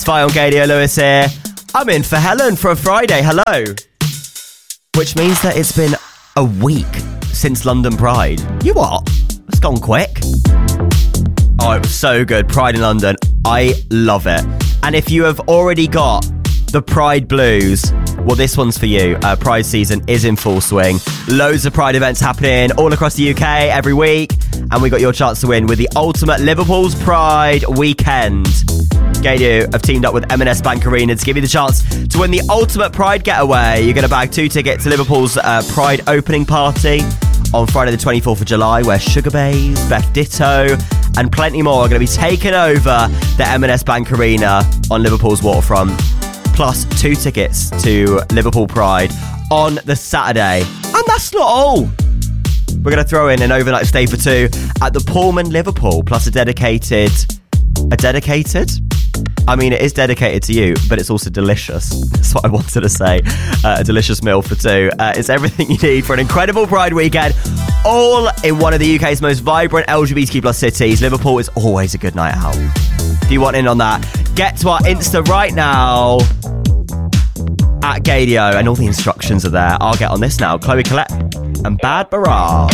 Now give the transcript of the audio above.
It's Vi on Gadio, Lewis here. I'm in for Helen for a Friday. Hello. Which means that it's been a week since London Pride. You what? It's gone quick. Oh, it was so good. Pride in London. I love it. And if you have already got the Pride blues, well, this one's for you. Pride season is in full swing. Loads of Pride events happening all across the UK every week. And we got your chance to win with the ultimate Liverpool's Pride weekend. Gadio have teamed up with M&S Bank Arena to give you the chance to win the ultimate Pride getaway. You're going to bag 2 tickets to Liverpool's Pride opening party on Friday the 24th of July, where Sugababes, Beth Ditto and plenty more are going to be taking over the M&S Bank Arena on Liverpool's waterfront. Plus 2 tickets to Liverpool Pride on the Saturday. And that's not all. We're going to throw in an overnight stay for 2 at the Pullman Liverpool, plus a dedicated? I mean, it is dedicated to you, but it's also delicious. That's what I wanted to say. A delicious meal for 2. It's everything you need for an incredible Pride weekend, all in one of the UK's most vibrant LGBTQ plus cities. Liverpool is always a good night out. If you want in on that, get to our Insta right now at Gadio, and all the instructions are there. I'll get on this now. Chloe Collette and Bad Barra.